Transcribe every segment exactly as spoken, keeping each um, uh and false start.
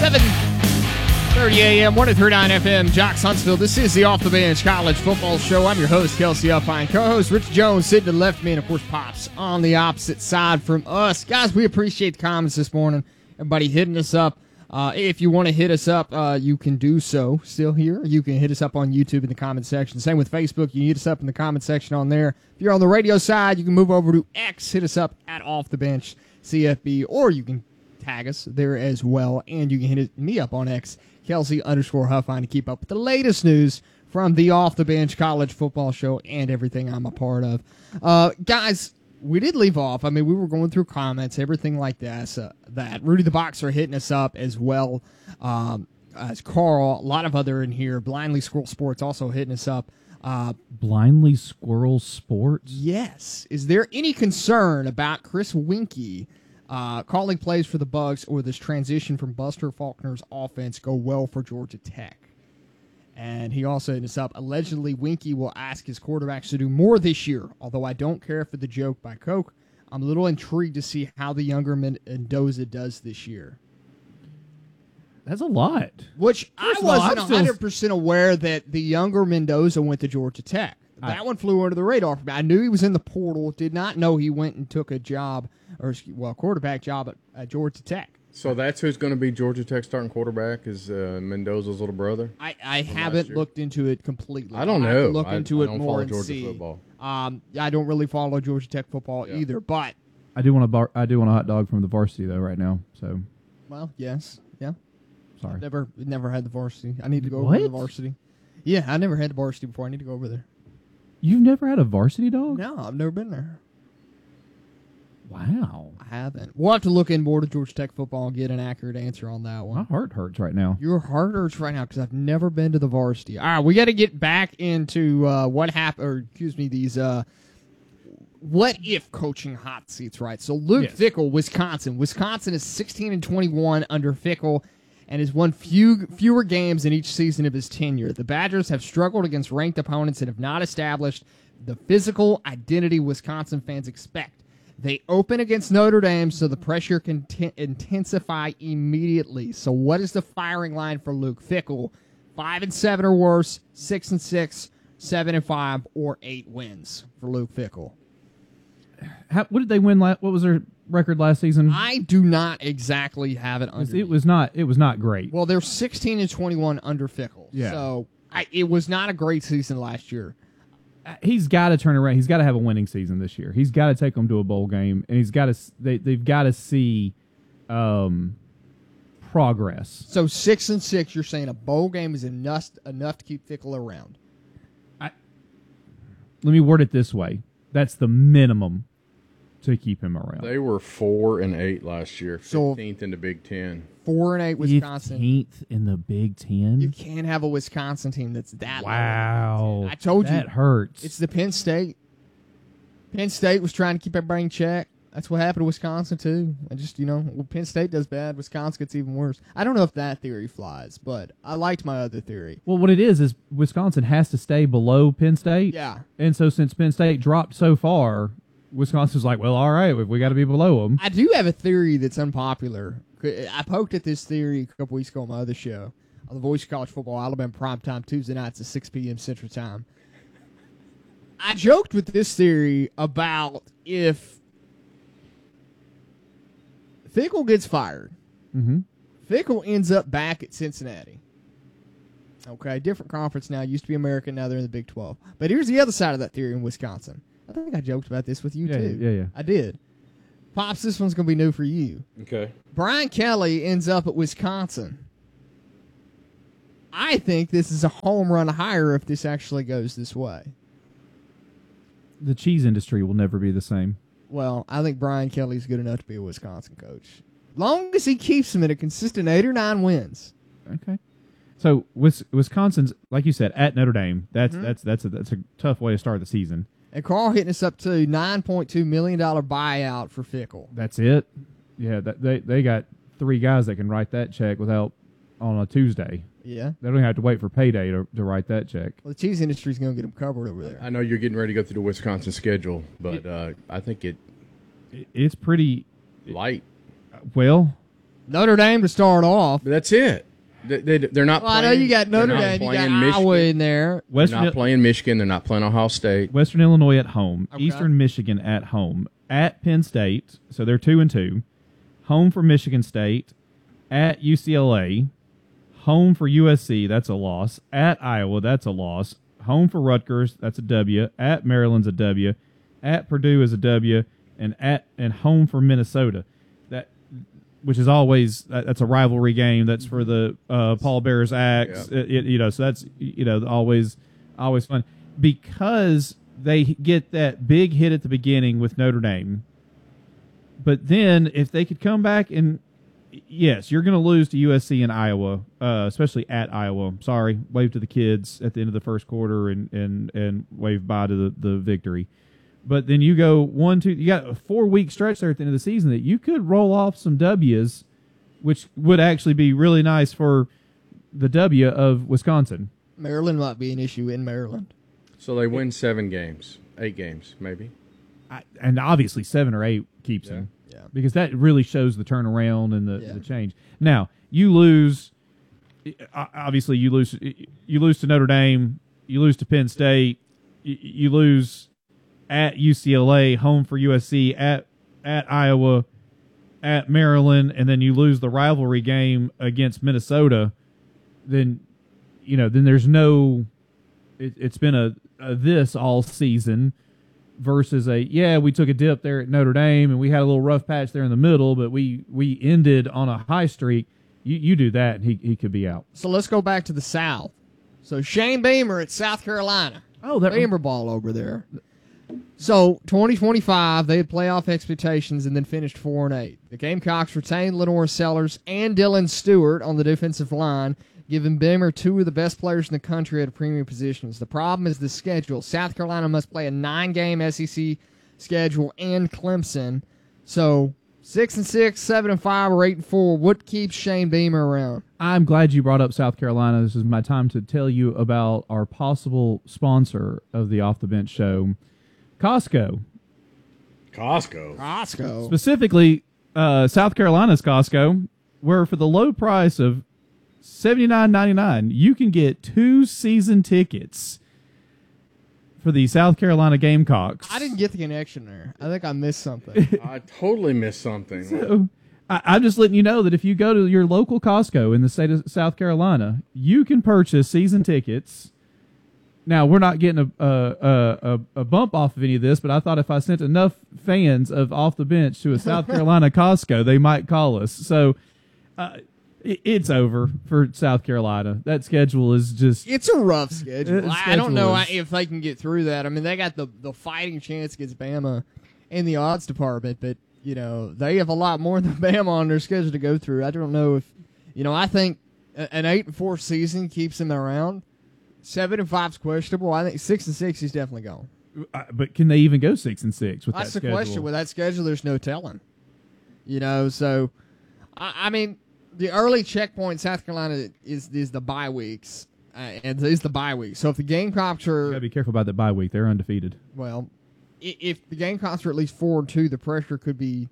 eleven thirty a.m., one oh three point nine F M, Jocks Huntsville. This is the Off the Bench College Football Show. I'm your host, Kelsey Upine. Co-host Rich Jones sitting to the left of me, and of course, Pops on the opposite side from us. Guys, we appreciate the comments this morning. Everybody hitting us up. Uh, if you want to hit us up, uh, you can do so. Still here. You can hit us up on YouTube in the comment section. Same with Facebook. You can hit us up in the comment section on there. If you're on the radio side, you can move over to X. Hit us up at Off the Bench C F B, or you can tag us there as well. And you can hit me up on X, Kelsey underscore Huffine, to keep up with the latest news from the Off the Bench College Football Show and everything I'm a part of. Uh, guys, we did leave off. I mean, we were going through comments, everything like that. So that Rudy the Boxer hitting us up as well um, as Carl. A lot of other in here. Blindly Squirrel Sports also hitting us up. Uh, Blindly Squirrel Sports? Yes. Is there any concern about Chris Winkie uh, calling plays for the Bucs, or this transition from Buster Faulkner's offense go well for Georgia Tech? And he also hit us up. Allegedly, Winkie will ask his quarterbacks to do more this year. Although I don't care for the joke by Coke, I'm a little intrigued to see how the younger Mendoza does this year. That's a lot. Which I First of all, wasn't I'm still- one hundred percent aware that the younger Mendoza went to Georgia Tech. That I- one flew under the radar for me. I knew he was in the portal. Did not know he went and took a job, or well, quarterback job at, at Georgia Tech. So that's who's going to be Georgia Tech starting quarterback, is uh, Mendoza's little brother? I, I From haven't last year? looked into it completely. I don't I'll have to know. look I- into I it don't more follow and Georgia see. football. Um, I don't really follow Georgia Tech football Yeah. either, but I do want a bar- I do want a hot dog from the varsity though right now. So well, yes, yeah. sorry. Never, never had the varsity. I need to go over to the What? varsity. Yeah, I never had the varsity before. I need to go over there. You've never had a varsity dog? No, I've never been there. Wow. I haven't. We'll have to look in more to Georgia Tech football and get an accurate answer on that My one. heart hurts right now. Your heart hurts right now because I've never been to the varsity. All right, we got to get back into uh, what happened, or excuse me, these uh, what if coaching hot seats, right? So Luke Yes. Fickell, Wisconsin. Wisconsin is sixteen and twenty-one under Fickell and has won few, fewer games in each season of his tenure. The Badgers have struggled against ranked opponents and have not established the physical identity Wisconsin fans expect. They open against Notre Dame, so the pressure can t- intensify immediately. So what is the firing line for Luke Fickell? Five and seven or worse, six and six, seven and five, or eight wins for Luke Fickell. How, what did they win? La- what was their record last season? I do not exactly have it under. it was not. It was not great. Well, they're sixteen and twenty-one under Fickell. Yeah. So I, it was not a great season last year. He's got to turn around. He's got to have a winning season this year. He's got to take them to a bowl game, and he's got to. They, they've got to see um, progress. So six and six, you're saying a bowl game is enough enough to keep Fickell around? Let me word it this way: that's the minimum to keep him around. They were four and eight last year, So- fifteenth in the Big Ten. Four and eight Wisconsin. fifteenth in the Big Ten. You can't have a Wisconsin team that's that low. Wow, I told you. that hurts. It's the Penn State. Penn State was trying to keep everybody in check. That's what happened to Wisconsin, too. I just, you know, when Penn State does bad, Wisconsin gets even worse. I don't know if that theory flies, but I liked my other theory. Well, what it is is Wisconsin has to stay below Penn State. Yeah. And so since Penn State dropped so far, Wisconsin's like, well, all right, we got to be below them. I do have a theory that's unpopular. I poked at this theory a couple weeks ago on my other show, on the Voice of College Football, Alabama Primetime, Tuesday nights at six p.m. Central Time. I joked with this theory about if Fickell gets fired, Mm-hmm. Fickell ends up back at Cincinnati. Okay, different conference now. Used to be American, now they're in the Big twelve. But here's the other side of that theory in Wisconsin. I think I joked about this with you, Yeah, too. yeah, yeah. I did. Pops, this one's going to be new for you. Okay. Brian Kelly ends up at Wisconsin. I think this is a home run hire if this actually goes this way. The cheese industry will never be the same. Well, I think Brian Kelly's good enough to be a Wisconsin coach. Long as he keeps them at a consistent eight or nine wins. Okay. So Wis- Wisconsin's, like you said, at Notre Dame. That's Mm-hmm. that's that's a, that's a tough way to start the season. And Carl hitting us up to nine point two million dollars buyout for Fickell. That's it. Yeah, that, they they got three guys that can write that check without on a Tuesday. Yeah. They don't have to wait for payday to, to write that check. Well, the cheese industry's going to get them covered over there. I know you're getting ready to go through the Wisconsin schedule, but uh, I think it It- It's pretty light. well. Notre Dame to start off. But that's it. They, they, they're not Well, playing. I know you got Notre they're not Dame, you got playing Michigan. Iowa in there. They're Western, not playing Michigan. They're not playing Ohio State. Western Illinois at home, Okay. Eastern Michigan at home, at Penn State, so they're two and two, home for Michigan State, at U C L A, home for U S C, that's a loss, at Iowa, that's a loss, home for Rutgers, that's a W, at Maryland's a W, at Purdue is a W, and at and home for Minnesota. That which is always that, that's a rivalry game. That's for the uh, Paul Bear's axe. Yeah. It, it, you know, so that's you know always always fun because they get that big hit at the beginning with Notre Dame. But then if they could come back and yes, you're going to lose to U S C and Iowa, uh, especially at Iowa. Sorry, wave to the kids at the end of the first quarter and and and wave bye to the, the victory. But then you go one, two, you got a four-week stretch there at the end of the season that you could roll off some W's, which would actually be really nice for the W of Wisconsin. Maryland might be an issue in Maryland. So they win seven games, eight games, maybe. I, and obviously seven or eight keeps Yeah. them. Yeah. Because that really shows the turnaround and the, Yeah. the change. Now, you lose, obviously you lose, you lose to Notre Dame, you lose to Penn State, you, you lose at U C L A, home for U S C, at at Iowa, at Maryland, and then you lose the rivalry game against Minnesota, then you know then there's no. It, it's been a, a this all season versus a yeah we took a dip there at Notre Dame and we had a little rough patch there in the middle, but we we ended on a high streak. You you do that and he he could be out. So let's go back to the South. So Shane Beamer at South Carolina. Oh, that Beamer ball over there. So twenty twenty-five, they had playoff expectations and then finished four and eight. The Gamecocks retained Lenore Sellers and Dylan Stewart on the defensive line, giving Beamer two of the best players in the country at premium positions. The problem is the schedule. South Carolina must play a nine-game S E C schedule and Clemson. So six and six, seven and five, or eight and four. What keeps Shane Beamer around? I'm glad you brought up South Carolina. This is my time to tell you about our possible sponsor of the Off the Bench show, Costco. Costco. Costco. Specifically, uh, South Carolina's Costco, where for the low price of seventy-nine ninety-nine, you can get two season tickets for the South Carolina Gamecocks. I didn't get the connection there. I think I missed something. I totally missed something. So, I, I'm just letting you know that if you go to your local Costco in the state of South Carolina, you can purchase season tickets. Now, we're not getting a, a, a, a bump off of any of this, but I thought if I sent enough fans of Off the Bench to a South Carolina Costco, they might call us. So uh, it, it's over for South Carolina. That schedule is just... It's a rough schedule. Uh, I don't know schedule is- if they can get through that. I mean, they got the, the fighting chance against Bama in the odds department, but, you know, they have a lot more than Bama on their schedule to go through. I don't know if, you know, I think a- an eight and four season keeps them around. Seven and five's questionable. I think six and six he's definitely gone. Uh, but can they even go six and six with That's that the schedule? question. With that schedule, there's no telling. You know, so I, I mean, the early checkpoint South Carolina is is the bye weeks, uh, and is the bye week. So if the Gamecocks You are gotta be careful about that bye week. They're undefeated. well, i- if the Gamecocks are at least four and two, the pressure could be.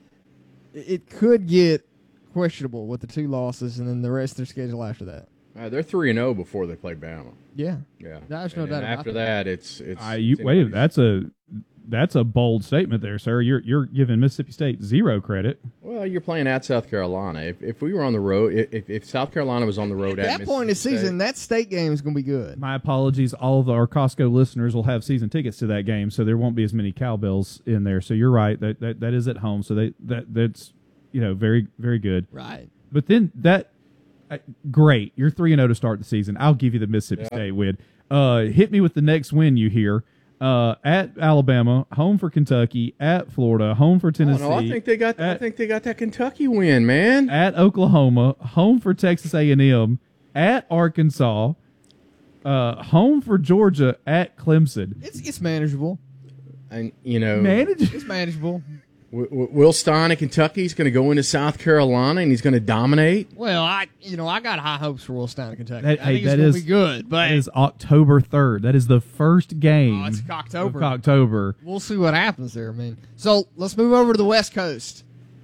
It could get questionable with the two losses, and then the rest of their schedule after that. Uh, they're three and zero before they play Bama. Yeah, Yeah, There's no And doubt then about after that. that, it's it's. Uh, you, it's wait, anybody's- that's a that's a bold statement there, sir. You're you're giving Mississippi State zero credit. Well, you're playing at South Carolina. If if we were on the road, if if South Carolina was on the road at at that point in the Mississippi season, State- that state game is going to be good. My apologies. All of our Costco listeners will have season tickets to that game, so there won't be as many cowbells in there. So you're right. That that, that is at home. So they that that's you know very very good. Right. But then that uh, great. You're three and zero to start the season. I'll give you the Mississippi Yeah. State win. Uh, hit me with the next win you hear. Uh, at Alabama, home for Kentucky, at Florida, home for Oh, Tennessee. no, I think they got. I at- think they got that Kentucky win, man. at Oklahoma, home for Texas A and M, at Arkansas, uh, home for Georgia, at Clemson. It's it's manageable. And you know, Manage. It's manageable. W- W- Will Stein of Kentucky is going to go into South Carolina and he's going to dominate. Well, I you know I got high hopes for Will Stein, Kentucky. That- I hey, think it's that going to is- be good, but That is October third. That is the first game. Oh, it's October. Of October. we'll see what happens there. I mean, so let's move over to the West Coast.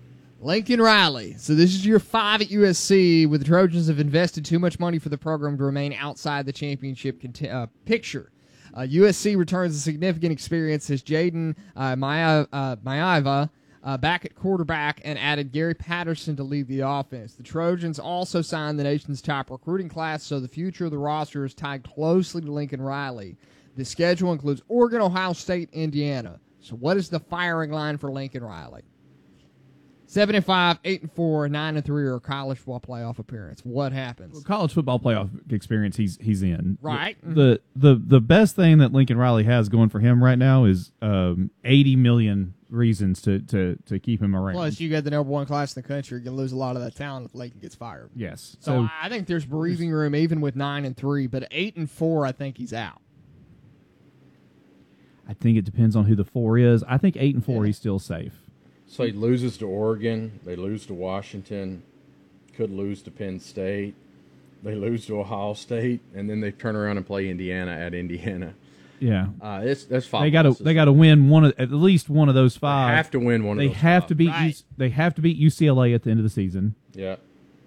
Lincoln Riley. So this is year five at U S C, with the Trojans have invested too much money for the program to remain outside the championship cont- uh, picture. Uh, U S C returns a significant experience as Jaden uh, Maya, uh, Maiava uh, back at quarterback and added Gary Patterson to lead the offense. The Trojans also signed the nation's top recruiting class, so the future of the roster is tied closely to Lincoln Riley. The schedule includes Oregon, Ohio State, Indiana. So what is the firing line for Lincoln Riley? Seven and five, eight and four, nine and three, or a college football playoff appearance. What happens? Well, college football playoff experience, he's he's in. Right. The, the the best thing that Lincoln Riley has going for him right now is um, eighty million reasons to, to, to keep him around. Plus, you got the number one class in the country. You're going to lose a lot of that talent if Lincoln gets fired. Yes. So, so I think there's breathing room even with nine and three, but eight and four, I think he's out. I think it depends on who the four is. I think eight and four, yeah. He's still safe. So he loses to Oregon. They lose to Washington. Could lose to Penn State. They lose to Ohio State, and then they turn around and play Indiana at Indiana. Yeah, uh, it's that's five. They got to they got to win one of at least one of those five. They have to win one. They of those have five. to beat. Right. U- they have to beat U C L A at the end of the season. Yeah,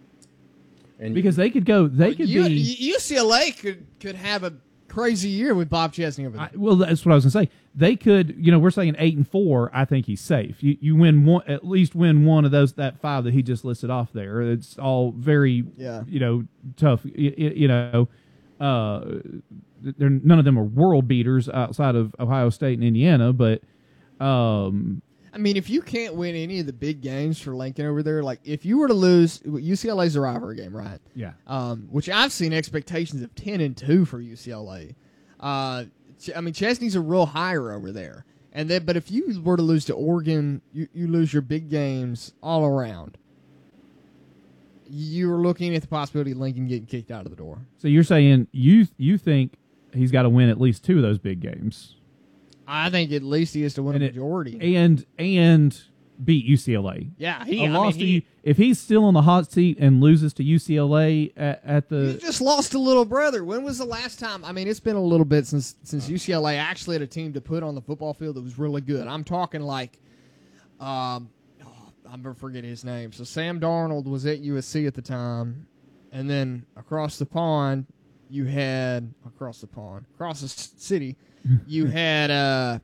and because they could go, they could U- be U C L A could could have a crazy year with Bob Chesney over there. I, well, that's what I was going to say. They could, you know, we're saying eight and four. I think he's safe. You you win one, at least win one of those that five that he just listed off there. It's all very, yeah. you know, tough. You, you know, uh, they're none of them are world beaters outside of Ohio State and Indiana. But, um, I mean, if you can't win any of the big games for Lincoln over there, like if you were to lose, U C L A's a rivalry game, right? Yeah. Um, which I've seen expectations of ten and two for U C L A. Uh, I mean, Chesney's a real hire over there, and then but if you were to lose to Oregon, you, you lose your big games all around. You're looking at the possibility of Lincoln getting kicked out of the door. So you're saying you you think he's got to win at least two of those big games? I think at least he has to win and a it, majority and and beat U C L A. Yeah, he, a I loss mean, to he, you, if he's still on the hot seat and loses to U C L A at, at the. He just lost a little brother. When was the last time? I mean, it's been a little bit since since U C L A actually had a team to put on the football field that was really good. I'm talking like, um, oh, I'm gonna forget his name. So Sam Darnold was at U S C at the time, and then across the pond, you had across the pond, across the city, you had uh,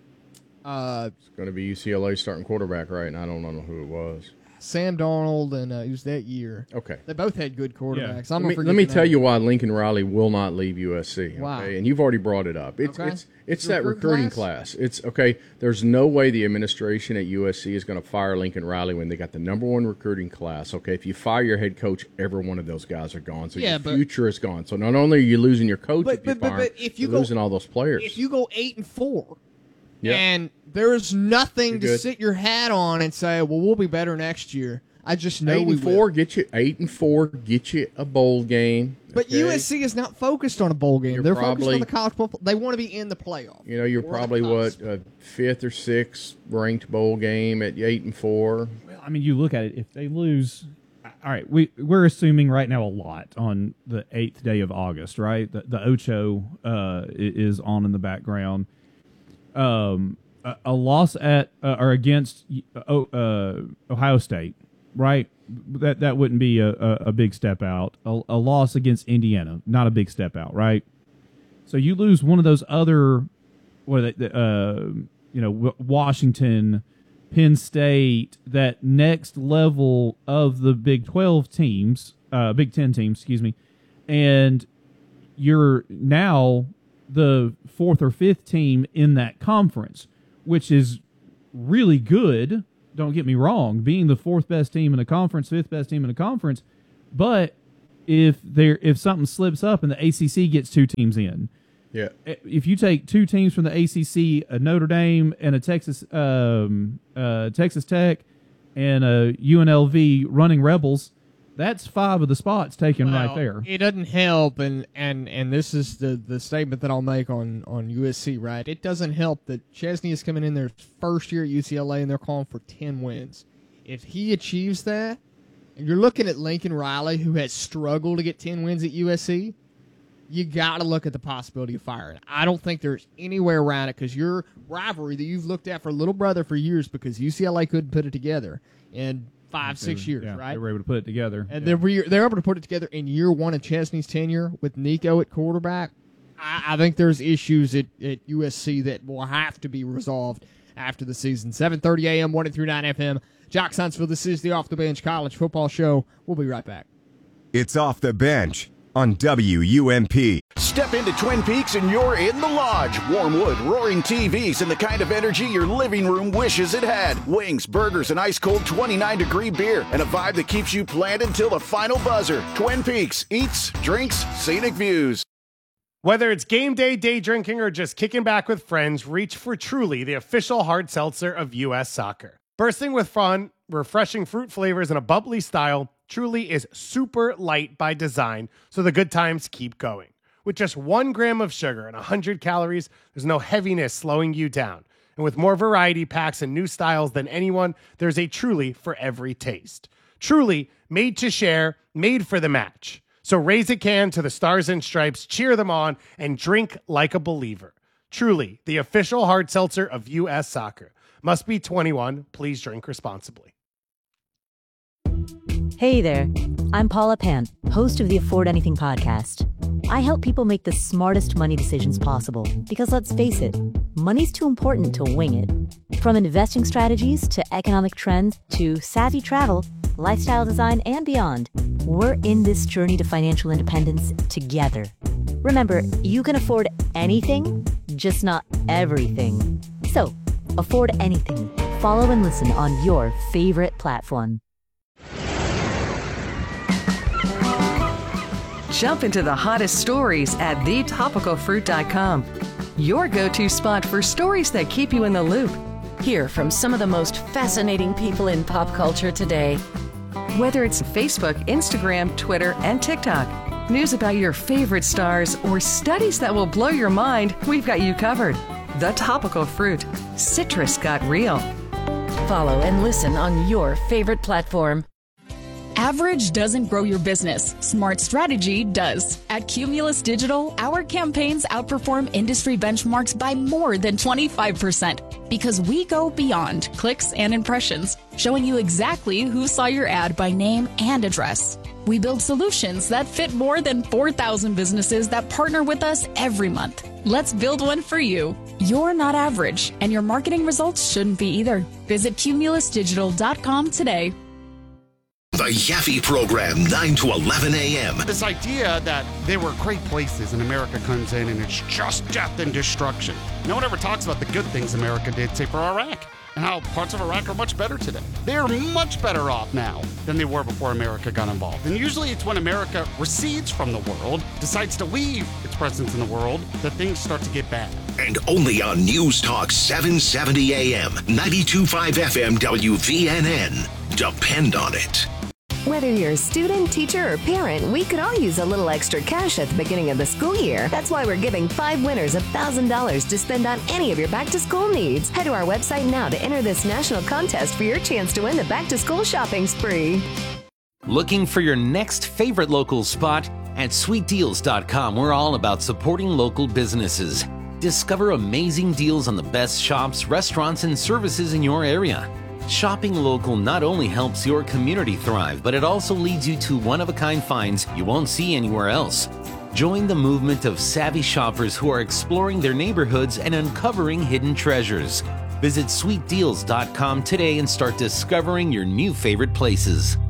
uh, it's going to be U C L A starting quarterback, right? And I don't know who it was. Sam Darnold, and uh, it was that year. Okay. They both had good quarterbacks. Yeah. I'm let me, forget let me the tell name. you why Lincoln Riley will not leave U S C. Okay? Wow. And you've already brought it up. It's Okay. it's it's The that recruit recruiting class? class. It's okay. There's no way the administration at U S C is going to fire Lincoln Riley when they got the number one recruiting class. Okay, if you fire your head coach, every one of those guys are gone. So Yeah, your but- future is gone. So not only are you losing your coach But- if you but- but- fire him, but if you you're go- losing all those players. If you go eight and four, Yeah. and there's nothing You're to good. sit your hat on and say, well, we'll be better next year. I just know eight we and four, will. get you eight and four, get you a bowl game. But okay? U S C is not focused on a bowl game. You're They're focused probably- on the college football. They want to be in the playoff. You know, you're Or the probably cusp. what a fifth or sixth ranked bowl game at eight and four. Well, I mean, you look at it. If they lose, all right, we we're assuming right now a lot on the eighth day of August, right? The, the Ocho uh, i- is on in the background. Um, a, a loss at uh, or against uh, uh, Ohio State, right? That that wouldn't be a, a, a big step out. A, a loss against Indiana, not a big step out, right? So you lose one of those other, what are they, uh, you know, W- Washington, Penn State, that next level of the Big twelve teams, uh, Big ten teams, excuse me, and you're now the fourth or fifth team in that conference, which is really good. Don't get me wrong, being the fourth best team in a conference, fifth best team in a conference, but if there if something slips up and the A C C gets two teams in, Yeah. if you take two teams from the A C C, a Notre Dame and a Texas um, uh, Texas Tech and a U N L V running Rebels, that's five of the spots taken Well, right there. It doesn't help, and, and, and this is the, the statement that I'll make on, on U S C, right? It doesn't help that Chesney is coming in their first year at U C L A, and they're calling for ten wins. If he achieves that, and you're looking at Lincoln Riley, who has struggled to get ten wins at U S C, you got to look at the possibility of firing. I don't think there's anywhere around it because your rivalry that you've looked at for little brother for years because U C L A couldn't put it together. And five, six years, yeah, right? They were able to put it together. And yeah. they were, they were able to put it together in year one of Chesney's tenure with Nico at quarterback. I, I think there's issues at, at U S C that will have to be resolved after the season. seven thirty a.m., one oh three point nine F M. Jock Huntsville, this is the Off the Bench College Football Show. We'll be right back. It's Off the Bench on W U M P. Step into Twin Peaks and you're in the lodge. Warm wood, roaring T Vs, and the kind of energy your living room wishes it had. Wings, burgers, and ice-cold twenty-nine degree beer, and a vibe that keeps you planted till the final buzzer. Twin Peaks, eats, drinks, scenic views. Whether it's game day, day drinking, or just kicking back with friends, reach for Truly, the official hard seltzer of U S Soccer. Bursting with fun, refreshing fruit flavors, and a bubbly style, Truly is super light by design, so the good times keep going. With just one gram of sugar and one hundred calories, there's no heaviness slowing you down. And with more variety packs and new styles than anyone, there's a Truly for every taste. Truly, made to share, made for the match. So raise a can to the Stars and Stripes, cheer them on, and drink like a believer. Truly, the official hard seltzer of U S Soccer. Must be twenty-one. Please drink responsibly. Hey there, I'm Paula Pant, host of the Afford Anything podcast. I help people make the smartest money decisions possible because, let's face it, money's too important to wing it. From investing strategies to economic trends to savvy travel, lifestyle design, and beyond, we're in this journey to financial independence together. Remember, you can afford anything, just not everything. So, afford anything. Follow and listen on your favorite platform. Jump into the hottest stories at the topical fruit dot com. Your go-to spot for stories that keep you in the loop. Hear from some of the most fascinating people in pop culture today. Whether it's Facebook, Instagram, Twitter, and TikTok, news about your favorite stars, or studies that will blow your mind, we've got you covered. The Topical Fruit. Citrus got real. Follow and listen on your favorite platform. Average doesn't grow your business. Smart strategy does. At Cumulus Digital, our campaigns outperform industry benchmarks by more than twenty-five percent because we go beyond clicks and impressions, showing you exactly who saw your ad by name and address. We build solutions that fit more than four thousand businesses that partner with us every month. Let's build one for you. You're not average, and your marketing results shouldn't be either. Visit cumulus digital dot com today. The Yaffe Program, nine to eleven a.m. This idea that there were great places and America comes in and it's just death and destruction. No one ever talks about the good things America did, say, for Iraq, and how parts of Iraq are much better today. They're much better off now than they were before America got involved. And usually it's when America recedes from the world, decides to leave its presence in the world, that things start to get bad. And only on News Talk seven seventy a.m., ninety-two point five F M W V N N. Depend on it. Whether you're a student, teacher, or parent, we could all use a little extra cash at the beginning of the school year. That's why we're giving five winners one thousand dollars to spend on any of your back-to-school needs. Head to our website now to enter this national contest for your chance to win the back-to-school shopping spree. Looking for your next favorite local spot? At sweet deals dot com, we're all about supporting local businesses. Discover amazing deals on the best shops, restaurants, and services in your area. Shopping local not only helps your community thrive, but it also leads you to one-of-a-kind finds you won't see anywhere else. Join the movement of savvy shoppers who are exploring their neighborhoods and uncovering hidden treasures. Visit sweet deals dot com today and start discovering your new favorite places.